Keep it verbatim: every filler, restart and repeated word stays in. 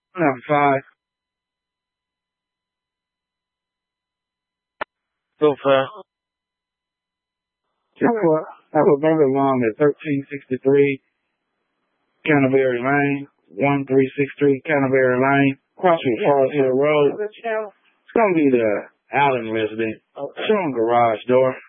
Number five. So far. I remember along at thirteen sixty-three Canterbury Lane, one three six three Canterbury Lane, crossing Forest Hill Road. It's going to be the Allen resident. Show them garage door.